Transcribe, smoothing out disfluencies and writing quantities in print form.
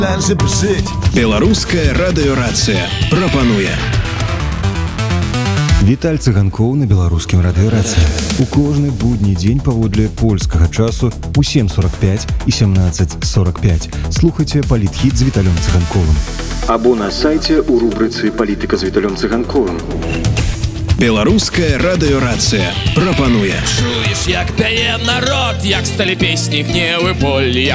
Беларуская радыёрацыя прапануе. Віталь Цыганкоў на беларускім радыёрацыі. У кожны будні дзень паводле польскага часу у 7:45 і 17:45. Слухайце палітхіт з Віталём Цыганковым. Або на сайце у рубрыцы «Палітыка з Віталём Цыганковым». Беларуская радыёрацыя прапануе. Чуеш, як пяе народ, як сталі песні гневы болі.